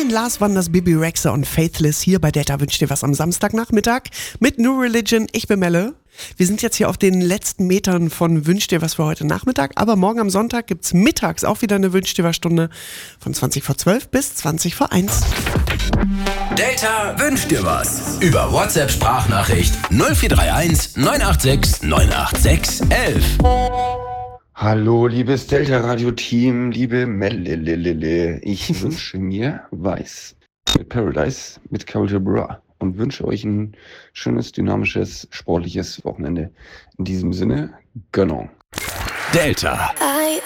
Bruno Mars waren das Bibi Rexha und Faithless hier bei Delta wünscht dir was am Samstagnachmittag mit New Religion. Ich bin Melle. Wir sind jetzt hier auf den letzten Metern von Wünsch dir was für heute Nachmittag, aber morgen am Sonntag gibt's mittags auch wieder eine Wünsch dir was Stunde von 20 vor 12 bis 20 vor 1. Delta wünscht dir was. Über WhatsApp-Sprachnachricht 0431 986 986 11. Hallo, liebes Delta-Radio-Team, liebe Melle. Ich wünsche mir Weiß mit Paradise mit Culture Bra und wünsche euch ein schönes, dynamisches, sportliches Wochenende. In diesem Sinne, Gönnung. Delta.